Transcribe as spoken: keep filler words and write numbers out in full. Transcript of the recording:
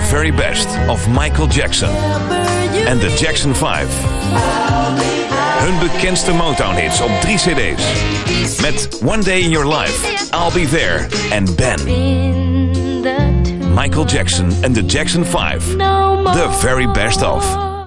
very best of Michael Jackson en The Jackson vijf. Hun bekendste Motown-hits op drie cd's. Met One Day in Your Life, I'll Be There en Ben. Michael Jackson en The Jackson vijf. The very best of.